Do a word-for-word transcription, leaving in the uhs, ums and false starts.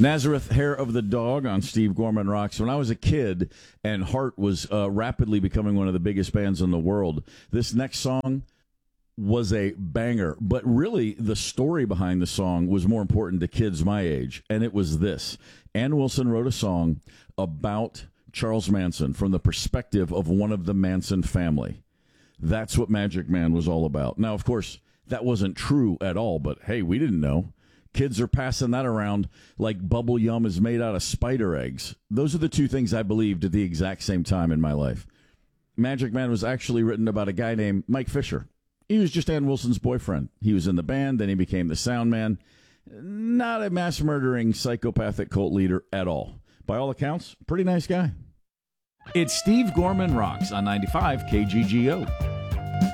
Nazareth, Hair of the Dog on Steve Gorman Rocks. When I was a kid and Heart was uh, rapidly becoming one of the biggest bands in the world, this next song was a banger. But really, the story behind the song was more important to kids my age, and it was this. Ann Wilson wrote a song about Charles Manson from the perspective of one of the Manson family. That's what Magic Man was all about. Now, of course, that wasn't true at all, but hey, we didn't know. Kids are passing that around like bubble yum is made out of spider eggs. Those are the two things I believed at the exact same time in my life. Magic Man was actually written about a guy named Mike Fisher. He was just Ann Wilson's boyfriend. He was in the band, then he became the sound man. Not a mass-murdering psychopathic cult leader at all. By all accounts, pretty nice guy. It's Steve Gorman Rocks on ninety-five K G G O.